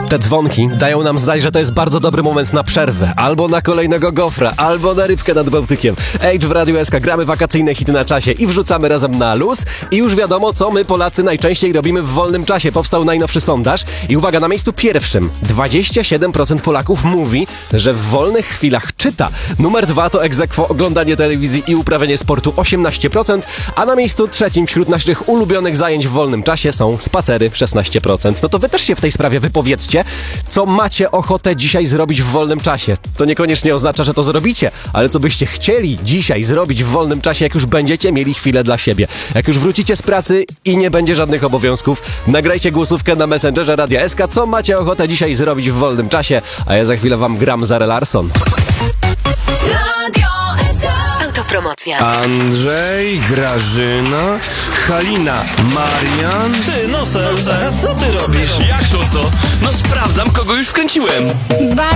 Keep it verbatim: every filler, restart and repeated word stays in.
Te dzwonki dają nam znać, że to jest bardzo dobry moment na przerwę, albo na kolejnego gofra, albo na rybkę nad Bałtykiem. Age w Radiu S K, gramy wakacyjne hity na czasie i wrzucamy razem na luz. I już wiadomo, co my Polacy najczęściej robimy w wolnym czasie. Powstał najnowszy sondaż i uwaga, na miejscu pierwszym dwadzieścia siedem procent Polaków mówi, że w wolnych chwilach czyta. Numer dwa to ex aequo oglądanie telewizji i uprawianie sportu osiemnaście procent, a na miejscu trzecim wśród naszych ulubionych zajęć w wolnym czasie są spacery szesnaście procent. No to wy też się w tej sprawie wypowiedzcie, co macie ochotę dzisiaj zrobić w wolnym czasie. To niekoniecznie oznacza, że to zrobicie, ale co byście chcieli dzisiaj zrobić w wolnym czasie, jak już będziecie mieli chwilę dla siebie. Jak już wrócicie z pracy i nie będzie żadnych obowiązków, nagrajcie głosówkę na Messengerze Radia S K, co macie ochotę dzisiaj zrobić w wolnym czasie, a ja za chwilę wam gram Zary Larsson. Autopromocja. Andrzej, Grażyna, Halina, Marian. Ty, Nosem, a co ty robisz? Jak to co? No sprawdzam, kogo już wkręciłem. Bardzo